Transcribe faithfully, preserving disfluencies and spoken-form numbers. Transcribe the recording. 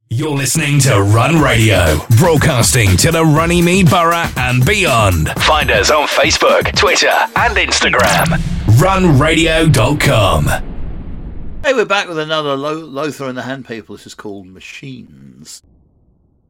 You're listening to Run Radio, broadcasting to the Runnymede Borough and beyond. Find us on Facebook, Twitter and Instagram. run radio dot com. Hey, we're back with another Lo- Lothar and the Hand People. This is called Machines.